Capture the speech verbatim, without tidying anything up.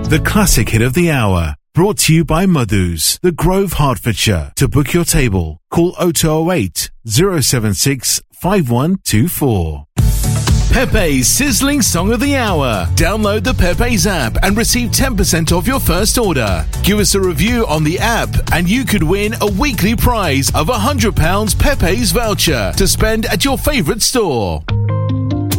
The classic hit of the hour. Brought to you by Madhu's, The Grove, Hertfordshire. To book your table, call oh two oh eight, oh seven six, five one two four. Pepe's Sizzling Song of the Hour. Download the Pepe's app and receive ten percent off your first order. Give us a review on the app and you could win a weekly prize of a one hundred pounds Pepe's voucher to spend at your favourite store.